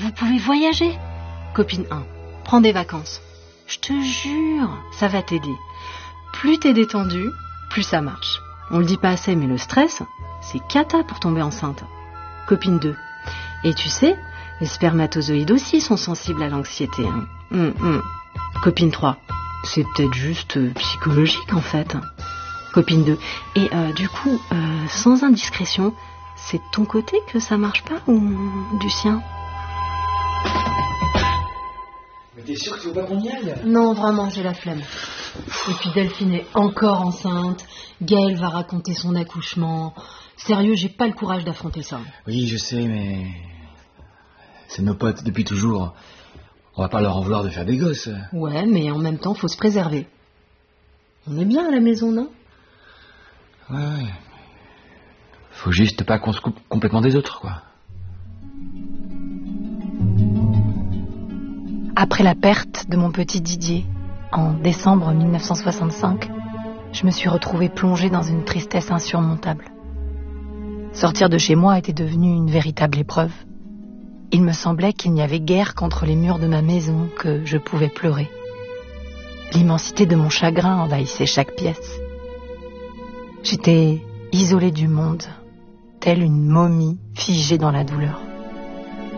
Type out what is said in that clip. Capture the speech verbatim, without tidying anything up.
vous pouvez voyager. Copine un, prends des vacances. Je te jure, ça va t'aider. Plus t'es détendu, plus ça marche. On le dit pas assez, mais le stress, c'est cata pour tomber enceinte. Copine deux, et tu sais, les spermatozoïdes aussi sont sensibles à l'anxiété. Hein. Hum, hum. Copine trois, c'est peut-être juste euh, psychologique en fait. Copine deux, et euh, du coup, euh, sans indiscrétion, c'est de ton côté que ça marche pas ou du sien? Mais t'es sûr que tu veux pas qu'on y aille? Non, vraiment, j'ai la flemme. Et puis Delphine est encore enceinte, Gaëlle va raconter son accouchement. Sérieux, j'ai pas le courage d'affronter ça. Oui, je sais, mais... c'est nos potes depuis toujours. On va pas leur en vouloir de faire des gosses. Ouais, mais en même temps, faut se préserver. On est bien à la maison, non? Ouais, ouais. Faut juste pas qu'on se coupe complètement des autres, quoi. Après la perte de mon petit Didier, en décembre mille neuf cent soixante-cinq, je me suis retrouvée plongée dans une tristesse insurmontable. Sortir de chez moi était devenu une véritable épreuve. Il me semblait qu'il n'y avait guère qu'entre les murs de ma maison que je pouvais pleurer. L'immensité de mon chagrin envahissait chaque pièce. J'étais isolée du monde, telle une momie figée dans la douleur.